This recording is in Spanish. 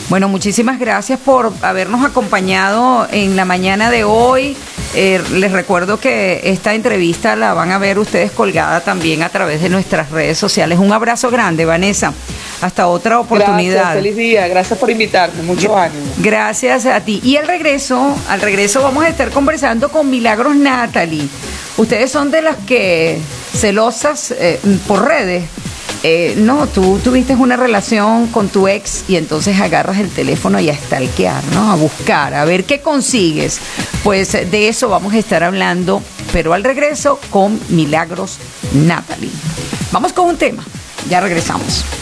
Bueno, muchísimas gracias por habernos acompañado en la mañana de hoy. Les recuerdo que esta entrevista la van a ver ustedes colgada también a través de nuestras redes sociales. Un abrazo grande, Vanessa. Hasta otra oportunidad. Gracias, feliz día. Gracias por invitarme. Mucho ánimo. Gracias a ti. Y al regreso vamos a estar conversando con Milagros Natalie. Ustedes son de las que celosas por redes. No, tú tuviste una relación con tu ex y entonces agarras el teléfono y a stalkear, ¿no? A buscar, a ver qué consigues. Pues de eso vamos a estar hablando, pero al regreso con Milagros Natalie. Vamos con un tema, ya regresamos.